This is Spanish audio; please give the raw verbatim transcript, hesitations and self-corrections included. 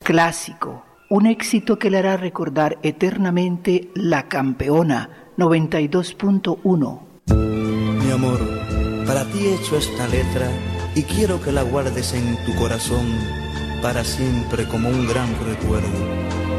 clásico, un éxito que le hará recordar eternamente La Campeona noventa y dos punto uno. Mi amor, para ti he hecho esta letra y quiero que la guardes en tu corazón para siempre como un gran recuerdo.